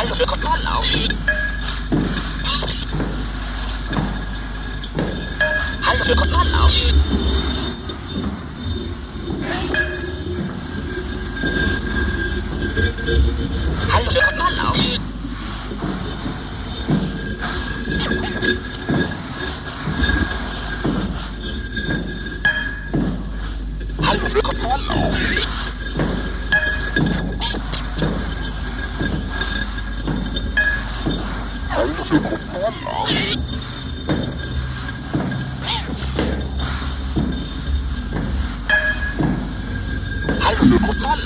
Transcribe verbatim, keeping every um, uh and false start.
Hallo für Kontrollauf. Hallo für Kontrollauf. Hallo für Kontrollauf. Hallo für Kontrollauf. Hallo für Kontrollauf. Hallo für Kontrollauf.